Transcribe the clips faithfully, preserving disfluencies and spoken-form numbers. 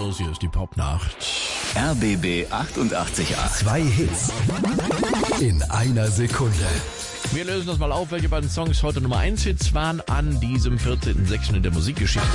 los, hier ist die Popnacht. R B B achtundachtzig Komma acht. Zwei Hits in einer Sekunde. Wir lösen das mal auf, welche beiden Songs heute Nummer eins Hits waren an diesem vierzehnten sechsten in der Musikgeschichte.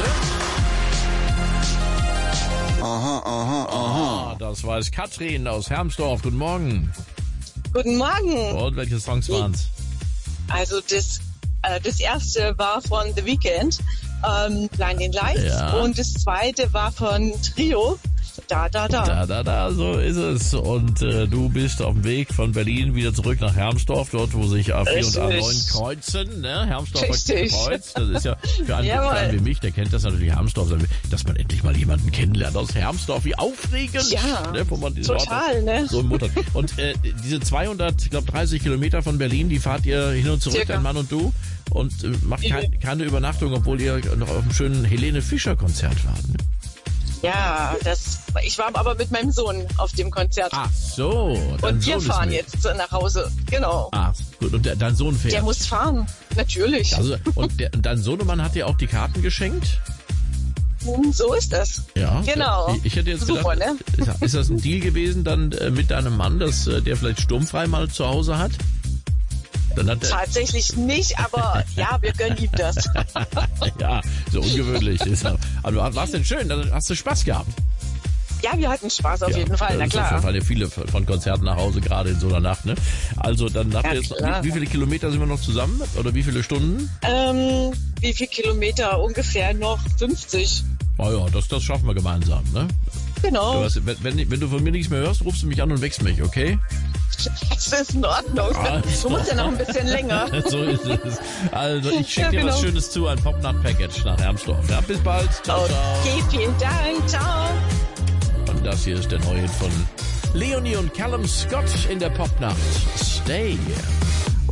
Aha, aha, aha. Ah, das weiß Katrin aus Hermsdorf. Guten Morgen. Guten Morgen. Und welche Songs waren's? Also das, äh, das erste war von The Weeknd, ähm, Blinding Lights. Ja. Und das zweite war von Trio, Da, da, da. Da, da, da, so ist es. Und äh, du bist auf dem Weg von Berlin wieder zurück nach Hermsdorf, dort wo sich A vier und A neun kreuzen. Ne? Hermsdorf kreuzt. Das ist ja für einen, für einen wie mich, der kennt das natürlich, Hermsdorf, dass man endlich mal jemanden kennenlernt aus Hermsdorf. Wie aufregend. Ja, ne? Wo man diese total, Orte ne? so im Mund hat. Und äh, diese zweihundert, ich glaube dreißig Kilometer von Berlin, die fahrt ihr hin und zurück, Circa. dein Mann und du. Und äh, macht kein, keine Übernachtung, obwohl ihr noch auf einem schönen Helene Fischer Konzert wart. Ne? Ja, das, ich war aber mit meinem Sohn auf dem Konzert. Ach so. Dein und wir Sohn ist fahren mit. jetzt nach Hause. Genau. Ah, gut. Und der, dein Sohn fährt. Der muss fahren. Natürlich. Also, und der, dein Sohnemann hat dir auch die Karten geschenkt? So ist das. Ja. Genau. Ich, ich hätte jetzt Super, gedacht, ne? ist, ist das ein Deal gewesen dann äh, mit deinem Mann, dass äh, der vielleicht sturmfrei mal zu Hause hat? Dann hat er, Tatsächlich nicht, aber ja, wir gönnen ihm das. ja, so ungewöhnlich. Ist er. Aber war es denn schön? Dann hast du Spaß gehabt? Ja, wir hatten Spaß auf ja, jeden Fall, na klar. klar. Da fahren ja viele von Konzerten nach Hause, gerade in so einer Nacht. Ne? Also dann habt Ja, ihr jetzt, klar. wie, wie viele Kilometer sind wir noch zusammen? Oder wie viele Stunden? Ähm, wie viel Kilometer? Ungefähr noch fünfzig. Oh ja, das, das schaffen wir gemeinsam. Ne? Genau. Du hast, wenn, wenn, wenn du von mir nichts mehr hörst, rufst du mich an und wächst mich, okay? Das ist in Ordnung. Also. Du musst ja noch ein bisschen länger. So ist es. Also ich schicke Ja, dir was genau. Schönes zu, ein Popnacht-Package nach Hermsdorf. Ja, bis bald. Ciao, ciao. Okay, vielen Dank. Ciao. Und das hier ist der neue Hit von Leonie und Callum Scott in der Popnacht. Stay.